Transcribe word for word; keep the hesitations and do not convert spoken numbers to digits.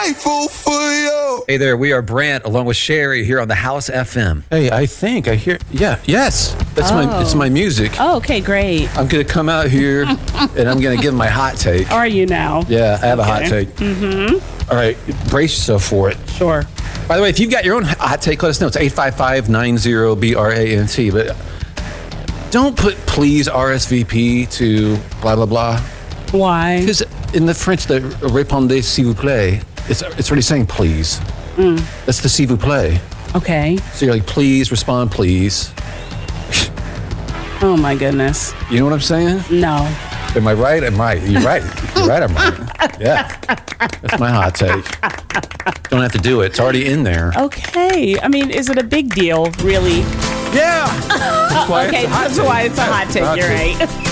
grateful for you. Hey there, we are Brant along with Sherry here on the House F M. Hey, I think I hear. Yeah, yes, that's Oh. my. It's my music. Oh, okay, great. I'm gonna come out here and I'm gonna give my hot take. Are you now? Yeah, I have a hot Okay. take. Mm-hmm. All right, brace yourself for it. Sure. By the way, if you've got your own hot take, let us know. It's eight five five, nine zero, B R A N T. But don't put please R S V P to blah, blah, blah. Why? Because in the French, the répondez s'il vous plaît, it's, it's already saying please. Mm. That's the s'il vous plaît. Okay. So you're like, please, respond, please. Oh, my goodness. You know what I'm saying? No. Am I right? I'm right. You're right. You're right, I'm right. Yeah. That's my hot take. Don't have to do it. It's already in there. Okay. I mean, is it a big deal, really? Yeah. That's why Okay, it's a hot that's take. why it's a hot take. Hot You're take. right.